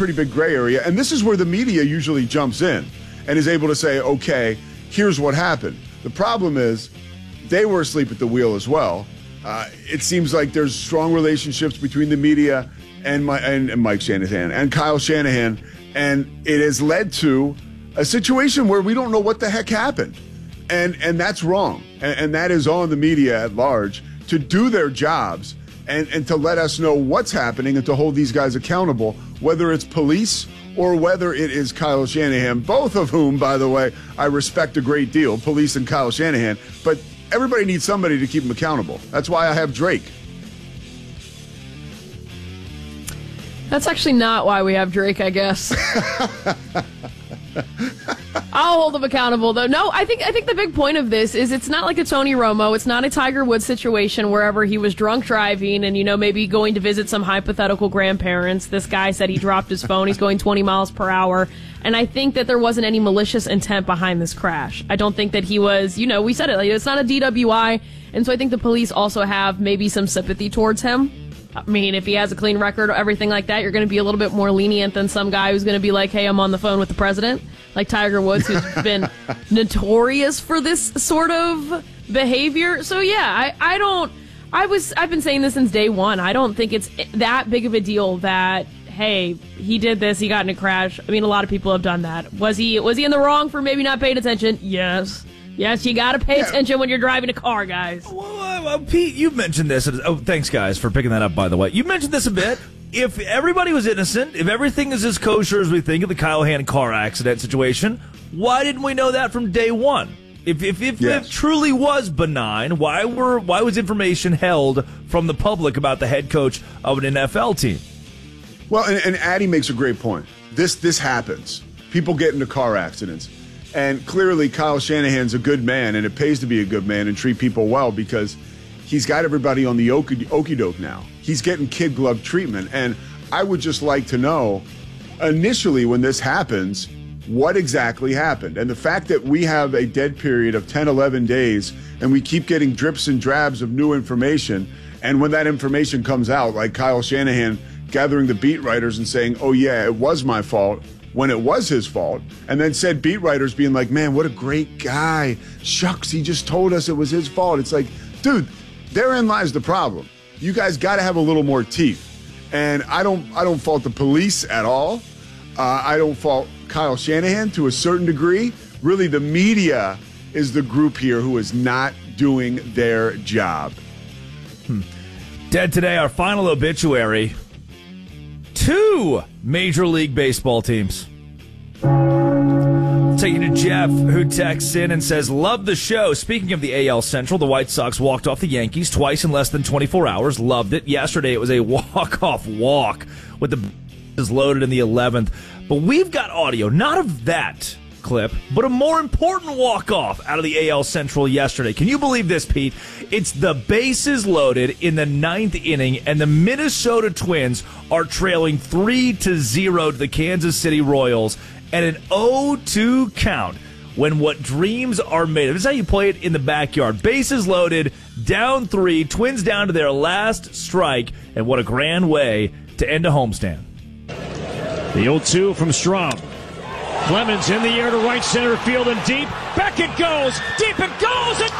pretty big gray area. And this is where the media usually jumps in and is able to say, okay, here's what happened. The problem is they were asleep at the wheel as well. It seems like there's strong relationships between the media and Mike Shanahan and Kyle Shanahan, and it has led to a situation where we don't know what the heck happened. And that's wrong. And that is on the media at large to do their jobs and to let us know what's happening and to hold these guys accountable, whether it's police or whether it is Kyle Shanahan, both of whom, by the way, I respect a great deal, police and Kyle Shanahan. But everybody needs somebody to keep them accountable. That's why I have Drake. That's actually not why we have Drake, I guess. I'll hold him accountable, though. No, I think the big point of this is it's not like a Tony Romo. It's not a Tiger Woods situation wherever he was drunk driving and, maybe going to visit some hypothetical grandparents. This guy said he dropped his phone. He's going 20 miles per hour. And I think that there wasn't any malicious intent behind this crash. I don't think that he was, we said it, it's not a DWI. And so I think the police also have maybe some sympathy towards him. I mean, if he has a clean record or everything like that, you're going to be a little bit more lenient than some guy who's going to be like, hey, I'm on the phone with the president, like Tiger Woods, who's been notorious for this sort of behavior. So, yeah, I've been saying this since day one. I don't think it's that big of a deal that, hey, he did this, he got in a crash. I mean, a lot of people have done that. Was he in the wrong for maybe not paying attention? Yes. Yes, you got to pay attention when you're driving a car, guys. Well, Pete, you mentioned this. Oh, thanks, guys, for picking that up, by the way. You mentioned this a bit. If everybody was innocent, if everything is as kosher as we think of the Kyle Hand car accident situation, why didn't we know that from day one? If it truly was benign, why was information held from the public about the head coach of an NFL team? Well, and Addy makes a great point. This happens. People get into car accidents. And clearly Kyle Shanahan's a good man, and it pays to be a good man and treat people well because he's got everybody on the okie doke now. He's getting kid glove treatment. And I would just like to know, initially when this happens, what exactly happened. And the fact that we have a dead period of 10, 11 days, and we keep getting drips and drabs of new information, and when that information comes out, like Kyle Shanahan gathering the beat writers and saying, oh yeah, it was my fault, when it was his fault, and then said beat writers being like, man, what a great guy. Shucks, he just told us it was his fault. It's like, dude, therein lies the problem. You guys got to have a little more teeth. And I don't fault the police at all. I don't fault Kyle Shanahan to a certain degree. Really, the media is the group here who is not doing their job. Dead today, our final obituary. 2 Major League Baseball teams. Take you to Jeff, who texts in and says, love the show. Speaking of the AL Central, the White Sox walked off the Yankees twice in less than 24 hours. Loved it. Yesterday, it was a walk-off walk with the bases loaded in the 11th. But we've got audio, not of that clip, but a more important walk-off out of the AL Central yesterday. Can you believe this, Pete? It's the bases loaded in the 9th inning, and the Minnesota Twins are trailing 3-0 to the Kansas City Royals at an 0-2 count when what dreams are made of. This is how you play it in the backyard. Bases loaded, down 3, Twins down to their last strike, and what a grand way to end a homestand. The 0-2 from Straub. Clemens in the air to right center field and deep. Back it goes. Deep it goes. And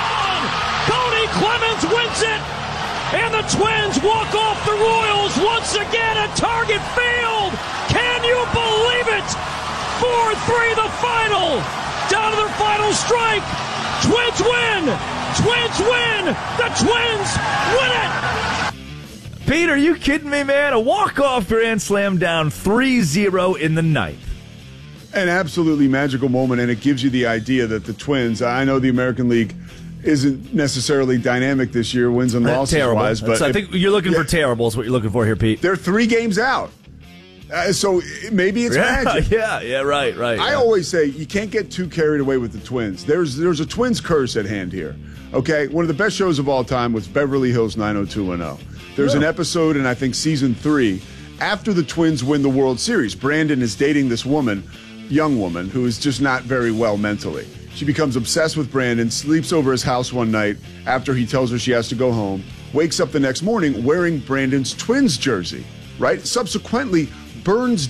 Cody Clemens wins it. And the Twins walk off the Royals once again at Target Field. Can you believe it? 4-3 the final. Down to their final strike. Twins win. Twins win. The Twins win it. Pete, are you kidding me, man? A walk-off grand slam down 3-0 in the 9th. An absolutely magical moment, and it gives you the idea that the Twins, I know the American League isn't necessarily dynamic this year, wins and losses wise, but I think you're looking for terrible is what you're looking for here, Pete. They're 3 games out. So maybe it's magic. Yeah, right. I always say you can't get too carried away with the Twins. There's a Twins curse at hand here. Okay, one of the best shows of all time was Beverly Hills 90210. There's an episode in, I think, season 3, after the Twins win the World Series. Brandon is dating this young woman, who is just not very well mentally. She becomes obsessed with Brandon, sleeps over his house one night after he tells her she has to go home, wakes up the next morning wearing Brandon's Twins jersey, right? Subsequently burns